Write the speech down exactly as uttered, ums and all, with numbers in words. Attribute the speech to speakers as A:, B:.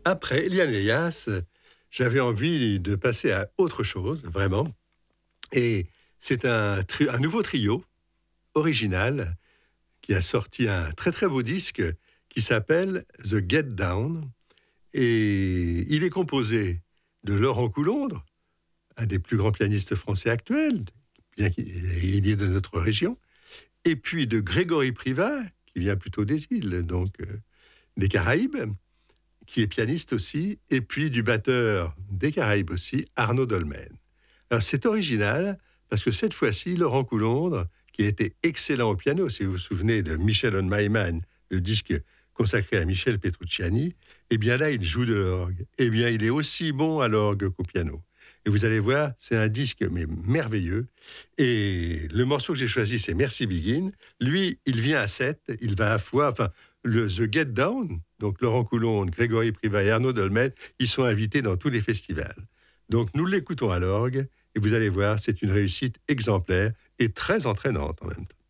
A: après Eliane Elias, j'avais envie de passer à autre chose, vraiment. Et c'est un, tri- un nouveau trio original qui a sorti un très très beau disque qui s'appelle The Get Down. Et il est composé de Laurent Coulondre, un des plus grands pianistes français actuels, bien qu'il est de notre région, et puis de Grégory Privat, qui vient plutôt des îles, donc euh, des Caraïbes, qui est pianiste aussi, et puis du batteur des Caraïbes aussi, Arnaud Dolmen. Alors c'est original, parce que cette fois-ci, Laurent Coulondre, qui a été excellent au piano, si vous vous souvenez de Michel on My Mind, le disque consacré à Michel Petrucciani, eh bien là, il joue de l'orgue. Eh bien, il est aussi bon à l'orgue qu'au piano. Et vous allez voir, c'est un disque mais merveilleux. Et le morceau que j'ai choisi, c'est Merci Begin. Lui, il vient à sept, il va à fois, enfin, le The Get Down, donc Laurent Coulondre, Grégory Privat et Arnaud Dolmen, ils sont invités dans tous les festivals. Donc nous l'écoutons à l'orgue, et vous allez voir, c'est une réussite exemplaire et très entraînante en même temps.